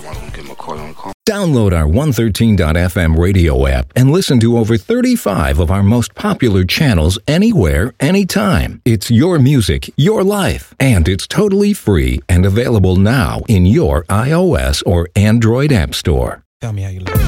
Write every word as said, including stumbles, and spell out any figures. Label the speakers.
Speaker 1: Download our one thirteen dot f m radio app and listen to over thirty-five of our most popular channels anywhere, anytime. It's your music, your life, and it's totally free and available now in your iOS or Android app store.
Speaker 2: Tell me how you live.